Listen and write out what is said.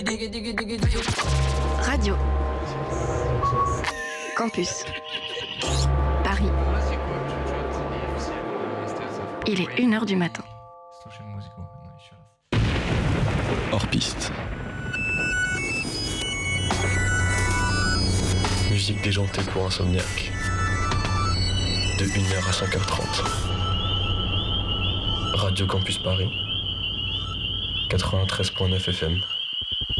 Radio Campus Paris. Il est 1h du matin. Hors piste. Musique déjantée pour insomniaque. De 1h à 5h30. Radio Campus Paris. 93.9 FM.